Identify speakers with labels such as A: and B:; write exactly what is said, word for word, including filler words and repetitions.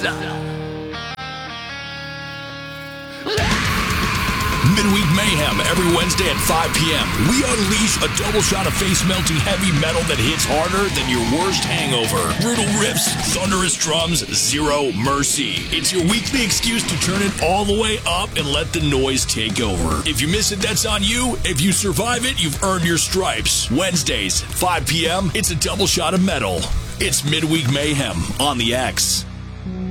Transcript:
A: Midweek Mayhem every Wednesday at five p.m. We unleash a double shot of face-melting heavy metal that hits harder than your worst hangover. Brutal riffs, thunderous drums, zero mercy. It's your weekly excuse to turn it all the way up and let the noise take over. If you miss it, that's on you. If you survive it, you've earned your stripes. Wednesdays, five p.m., it's a double shot of metal. It's Midweek Mayhem on the X.